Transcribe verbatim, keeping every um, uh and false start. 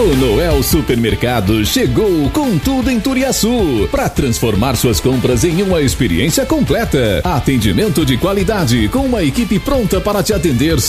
O Noel Supermercado chegou com tudo em Turiaçu para transformar suas compras em uma experiência completa. Atendimento de qualidade com uma equipe pronta para te atender